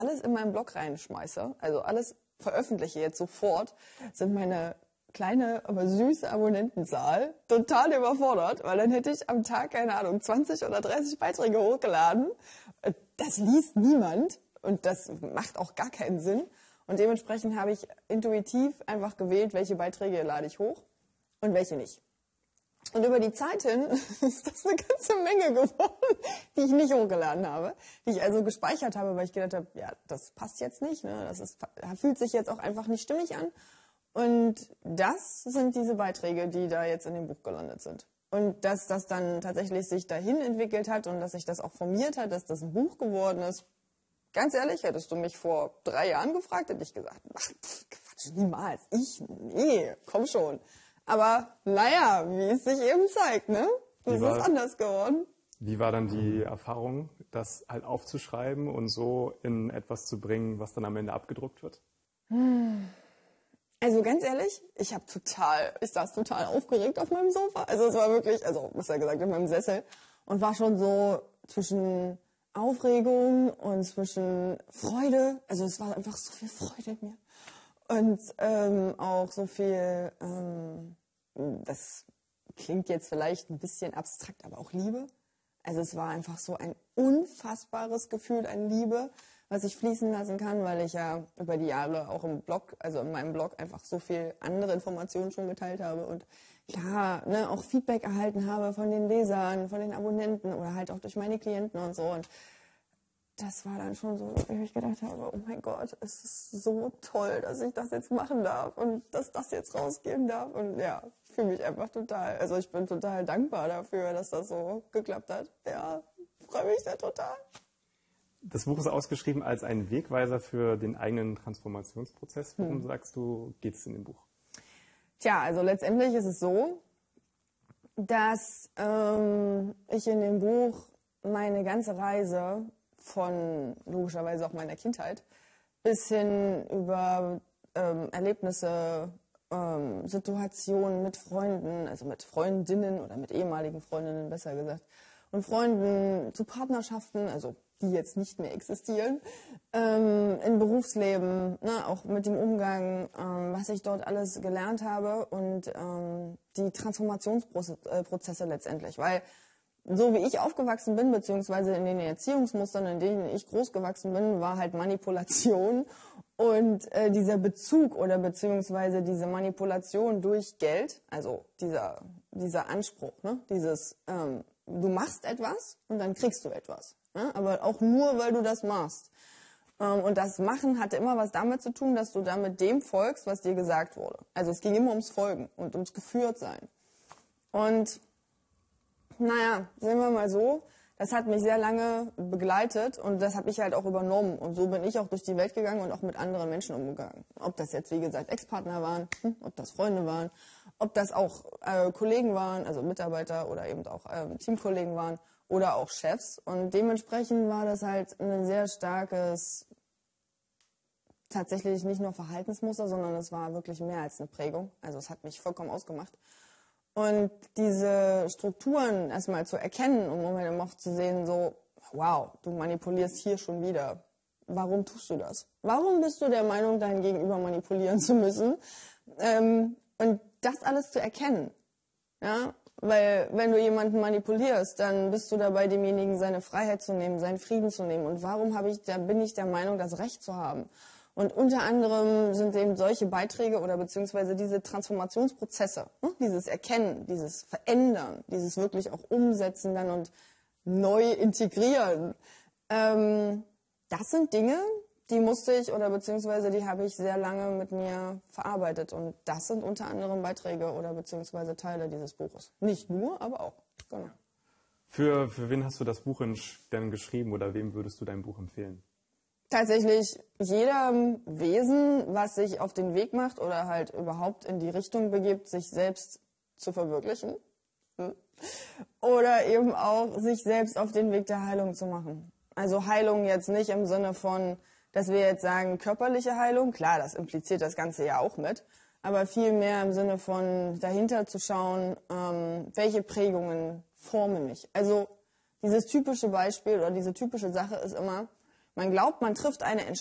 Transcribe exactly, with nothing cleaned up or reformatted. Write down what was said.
alles in meinen Blog reinschmeiße, also alles veröffentliche jetzt sofort, sind meine kleine, aber süße Abonnentenzahl total überfordert, weil dann hätte ich am Tag, keine Ahnung, zwanzig oder dreißig Beiträge hochgeladen. Das liest niemand und das macht auch gar keinen Sinn. Und dementsprechend habe ich intuitiv einfach gewählt, welche Beiträge lade ich hoch und welche nicht. Und über die Zeit hin ist das eine ganze Menge geworden, die ich nicht hochgeladen habe, die ich also gespeichert habe, weil ich gedacht habe, ja, das passt jetzt nicht, ne? Das ist, fühlt sich jetzt auch einfach nicht stimmig an. Und das sind diese Beiträge, die da jetzt in dem Buch gelandet sind. Und dass das dann tatsächlich sich dahin entwickelt hat und dass sich das auch formiert hat, dass das ein Buch geworden ist. Ganz ehrlich, hättest du mich vor drei Jahren gefragt, hätte ich gesagt, ach, pff, Quatsch, niemals. Ich? Nee, komm schon. Aber naja, wie es sich eben zeigt, ne? Das ist anders geworden. Wie war dann die Erfahrung, das halt aufzuschreiben und so in etwas zu bringen, was dann am Ende abgedruckt wird? Hm. Also ganz ehrlich, ich habe total, ich saß total aufgeregt auf meinem Sofa. Also es war wirklich, also besser gesagt, in meinem Sessel und war schon so zwischen Aufregung und zwischen Freude. Also es war einfach so viel Freude in mir. Und ähm, auch so viel, ähm, das klingt jetzt vielleicht ein bisschen abstrakt, aber auch Liebe. Also es war einfach so ein unfassbares Gefühl an Liebe, was ich fließen lassen kann, weil ich ja über die Jahre auch im Blog, also in meinem Blog einfach so viel andere Informationen schon geteilt habe und ja, ne, auch Feedback erhalten habe von den Lesern, von den Abonnenten oder halt auch durch meine Klienten und so. Und das war dann schon so, wie ich gedacht habe, oh mein Gott, es ist so toll, dass ich das jetzt machen darf und dass das jetzt rausgehen darf. Und ja, ich fühle mich einfach total, also ich bin total dankbar dafür, dass das so geklappt hat. Ja, freue mich sehr total. Das Buch ist ausgeschrieben als ein Wegweiser für den eigenen Transformationsprozess. Worum hm. sagst du, geht es in dem Buch? Tja, also letztendlich ist es so, dass ähm, ich in dem Buch meine ganze Reise von logischerweise auch meiner Kindheit bis hin über ähm, Erlebnisse, ähm, Situationen mit Freunden, also mit Freundinnen oder mit ehemaligen Freundinnen besser gesagt, und Freunden zu Partnerschaften, also die jetzt nicht mehr existieren, ähm, im Berufsleben, ne, auch mit dem Umgang, ähm, was ich dort alles gelernt habe und ähm, die Transformationsprozesse letztendlich, weil so wie ich aufgewachsen bin, beziehungsweise in den Erziehungsmustern, in denen ich groß gewachsen bin, war halt Manipulation und äh, dieser Bezug oder beziehungsweise diese Manipulation durch Geld, also dieser, dieser Anspruch, ne? Dieses, ähm, du machst etwas und dann kriegst du etwas, ne? Aber auch nur, weil du das machst. Ähm, und das Machen hatte immer was damit zu tun, dass du damit dem folgst, was dir gesagt wurde. Also es ging immer ums Folgen und ums Geführtsein. Und naja, sehen wir mal so, das hat mich sehr lange begleitet und das habe ich halt auch übernommen. Und so bin ich auch durch die Welt gegangen und auch mit anderen Menschen umgegangen. Ob das jetzt, wie gesagt, Ex-Partner waren, hm, ob das Freunde waren, ob das auch äh, Kollegen waren, also Mitarbeiter oder eben auch äh, Teamkollegen waren oder auch Chefs. Und dementsprechend war das halt ein sehr starkes, tatsächlich nicht nur Verhaltensmuster, sondern es war wirklich mehr als eine Prägung. Also es hat mich vollkommen ausgemacht. Und diese Strukturen erstmal zu erkennen und Moment auch zu sehen, so, wow, du manipulierst hier schon wieder. Warum tust du das? Warum bist du der Meinung, dein Gegenüber manipulieren zu müssen? Ähm, und das alles zu erkennen. Ja? Weil wenn du jemanden manipulierst, dann bist du dabei, demjenigen seine Freiheit zu nehmen, seinen Frieden zu nehmen. Und warum habe ich, da bin ich der Meinung, das Recht zu haben? Und unter anderem sind eben solche Beiträge oder beziehungsweise diese Transformationsprozesse, ne, dieses Erkennen, dieses Verändern, dieses wirklich auch Umsetzen dann und neu integrieren, ähm, das sind Dinge, die musste ich oder beziehungsweise die habe ich sehr lange mit mir verarbeitet. Und das sind unter anderem Beiträge oder beziehungsweise Teile dieses Buches. Nicht nur, aber auch. Genau. Für, für wen hast du das Buch denn geschrieben oder wem würdest du dein Buch empfehlen? Tatsächlich jedem Wesen, was sich auf den Weg macht oder halt überhaupt in die Richtung begibt, sich selbst zu verwirklichen. Oder eben auch sich selbst auf den Weg der Heilung zu machen. Also Heilung jetzt nicht im Sinne von, dass wir jetzt sagen körperliche Heilung. Klar, das impliziert das Ganze ja auch mit. Aber vielmehr im Sinne von dahinter zu schauen, ähm, welche Prägungen formen mich. Also dieses typische Beispiel oder diese typische Sache ist immer, Man glaubt, man trifft eine Entscheidung.